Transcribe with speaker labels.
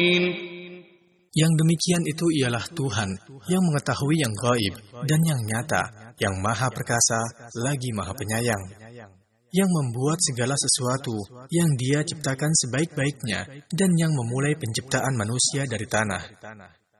Speaker 1: Yang demikian itu ialah Tuhan yang mengetahui yang gaib dan yang nyata, yang maha perkasa lagi maha penyayang, yang membuat segala sesuatu yang Dia ciptakan sebaik-baiknya dan yang memulai penciptaan manusia dari tanah.